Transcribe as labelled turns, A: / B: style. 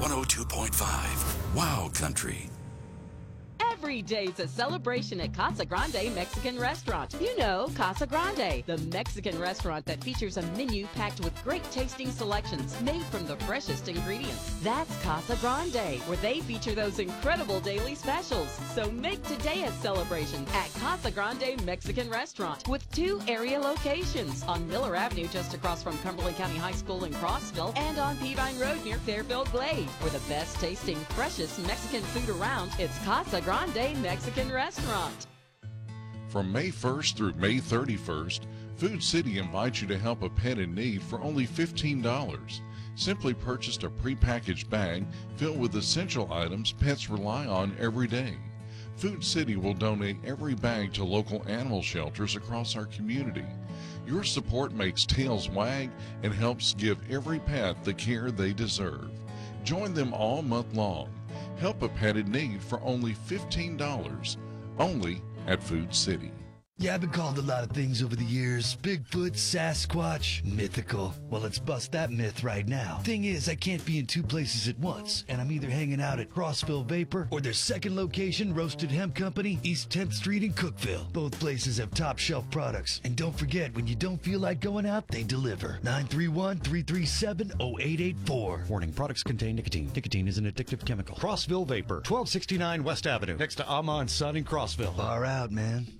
A: 102.5 Wow Country.
B: Every day's a celebration at Casa Grande Mexican Restaurant. You know Casa Grande, the Mexican restaurant that features a menu packed with great tasting selections made from the freshest ingredients. That's Casa Grande, where they feature those incredible daily specials. So make today a celebration at Casa Grande Mexican Restaurant with 2 area locations on Miller Avenue just across from Cumberland County High School in Crossville and on Peavine Road near Fairfield Glade. For the best tasting, freshest Mexican food around, it's Casa Grande Mexican Restaurant.
C: From May 1st through May 31st, Food City invites you to help a pet in need for only $15. Simply purchase a prepackaged bag filled with essential items pets rely on every day. Food City will donate every bag to local animal shelters across our community. Your support makes tails wag and helps give every pet the care they deserve. Join them all month long. Help a pet in need for only $15, only at Food City.
D: Yeah, I've been called a lot of things over the years. Bigfoot, Sasquatch, mythical. Well, let's bust that myth right now. Thing is, I can't be in 2 places at once, and I'm either hanging out at Crossville Vapor or their second location, Roasted Hemp Company, East 10th Street in Cookeville. Both places have top shelf products. And don't forget, when you don't feel like going out, they deliver. 931-337-0884.
E: Warning, products contain nicotine. Nicotine is an addictive chemical. Crossville Vapor, 1269 West Avenue, next to Amon Sun in Crossville.
D: Far out, man.